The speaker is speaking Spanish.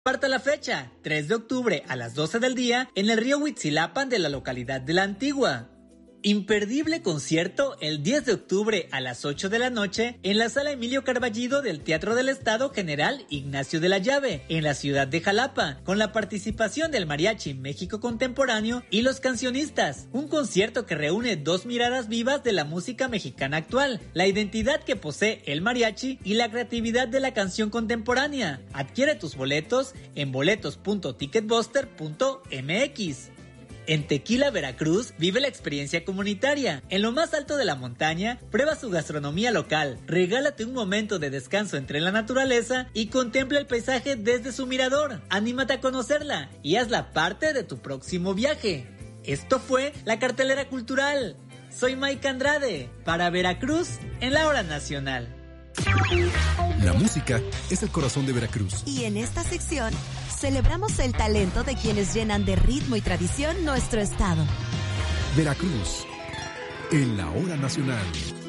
Aparta la fecha, 3 de octubre a las 12 del día en el río Huitzilapan de la localidad de La Antigua. Imperdible concierto el 10 de octubre a las 8 de la noche en la Sala Emilio Carballido del Teatro del Estado General Ignacio de la Llave, en la ciudad de Jalapa, con la participación del Mariachi México Contemporáneo y los cancionistas. Un concierto que reúne dos miradas vivas de la música mexicana actual, la identidad que posee el mariachi y la creatividad de la canción contemporánea. Adquiere tus boletos en boletos.ticketbuster.mx. En Tequila, Veracruz, vive la experiencia comunitaria. En lo más alto de la montaña, prueba su gastronomía local, regálate un momento de descanso entre la naturaleza y contempla el paisaje desde su mirador. Anímate a conocerla y hazla parte de tu próximo viaje. Esto fue la cartelera cultural. Soy Mike Andrade, para Veracruz, en la Hora Nacional. La música es el corazón de Veracruz. Y en esta sección celebramos el talento de quienes llenan de ritmo y tradición nuestro estado. Veracruz, en la Hora Nacional.